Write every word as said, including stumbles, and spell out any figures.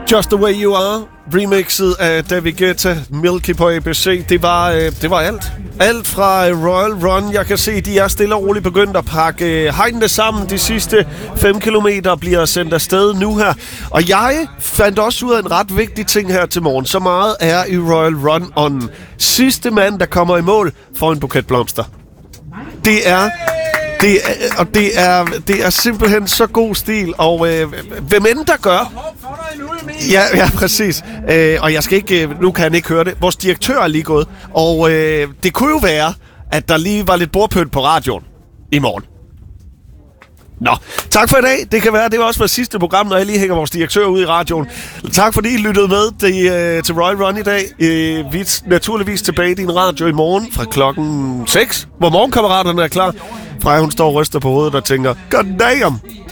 Just the Way You Are, remixet af David Guetta, Milky på A B C. Det var, øh, det var alt. Alt fra øh, Royal Run. Jeg kan se, de er stille og roligt begyndt at pakke øh, hegnene sammen. De sidste fem kilometer bliver sendt afsted nu her. Og jeg fandt også ud af en ret vigtig ting her til morgen. Så meget er i Royal Run-ånden. Sidste mand, der kommer i mål, får en buket blomster. Det er... Det er, og det er, det er simpelthen så god stil, og øh, hvem end der gør... Ja, ja, præcis. Øh, og jeg skal ikke... Nu kan han ikke høre det. Vores direktør er lige gået, og øh, det kunne jo være, at der lige var lidt bordpønt på radioen i morgen. Nå, tak for i dag. Det kan være, det var også vores sidste program, når jeg lige hænger vores direktør ud i radioen. Tak fordi I lyttede med til, øh, til Royal Run i dag. Øh, vi er naturligvis tilbage i din radio i morgen fra klokken seks, hvor morgenkammeraterne er klar. Freja, hun står og ryster på hovedet og tænker, god damn!